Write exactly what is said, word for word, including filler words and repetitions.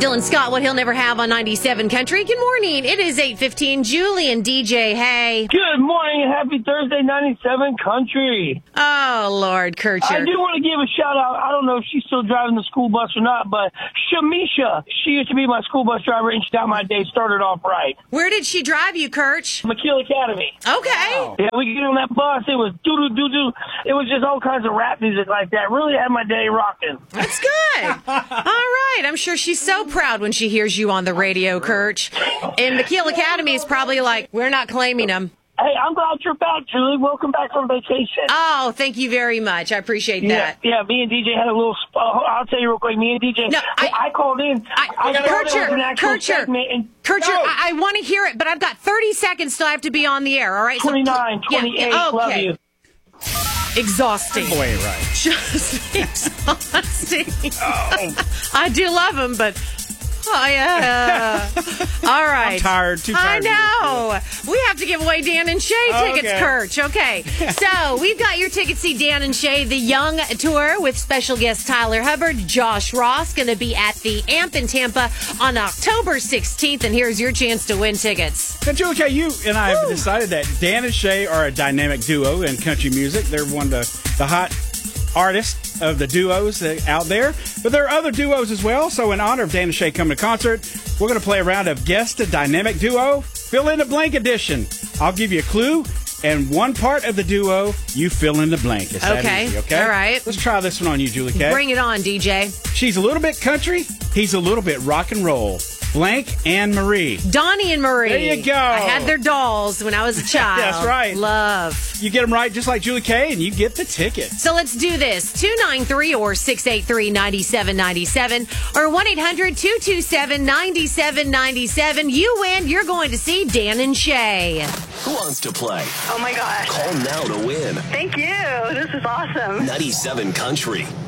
Dylan Scott, what he'll never have on ninety-seven Country. Good morning. It is eight fifteen. Julie and D J, hey. Good morning and happy Thursday, ninety-seven Country. Oh, Lord, Kircher. I do want to give a shout out. I don't know if she's still driving the school bus or not, but Shamisha, she used to be my school bus driver, and she got my day started off right. Where did she drive you, Kirch? McKeel Academy. Okay. Wow. Yeah, we get on that bus. It was doo-doo-doo-doo. It was just all kinds of rap music like that. Really had my day rocking. That's good. All right. I'm sure she's so proud when she hears you on the radio, Kirch. And McKeel Academy is probably like, we're not claiming them. Hey, I'm glad you're back, Julie. Welcome back from vacation. Oh, thank you very much. I appreciate that. Yeah, yeah. Me and D J had a little. Uh, I'll tell you real quick. Me and D J. No, I, I, I called in. I, I Kircher, Kircher, and, Kircher. no. I, I want to hear it, but I've got thirty seconds till I have to be on the air. All right. twenty-nine, So, twenty-eight. Yeah, okay. Love you. Exhausting. Boy, right. Just exhausting. Oh. I do love him, but oh yeah. All right. I'm tired. Too tired. I know. We have to give away Dan and Shay tickets, Okay. Kirch. Okay. So we've got your tickets to see Dan and Shay, the Young Tour with special guest Tyler Hubbard, Josh Ross, going to be at the Amp in Tampa on October sixteenth. And here's your chance to win tickets. Now, Julie K, you and I have decided that Dan and Shay are a dynamic duo in country music. They're one of the, the hot artists of the duos that, out there. But there are other duos as well. So in honor of Dan and Shay coming to concert, we're going to play a round of Guess the Dynamic Duo, Fill in the Blank edition. I'll give you a clue, and one part of the duo, you fill in the blank. It's that Okay. easy, okay? All right. Let's try this one on you, Julie K. Bring it on, D J. She's a little bit country. He's a little bit rock and roll. Blank Anne Marie. Donnie and Marie. There you go. I had their dolls when I was a child. That's right. Love. You get them right just like Julie K, and you get the ticket. So let's do this. two nine three or six eight three, nine seven nine seven or one eight hundred, two two seven, nine seven nine seven. You win. You're going to see Dan and Shay. Who wants to play? Oh my gosh. Call now to win. Thank you. This is awesome. ninety-seven Country.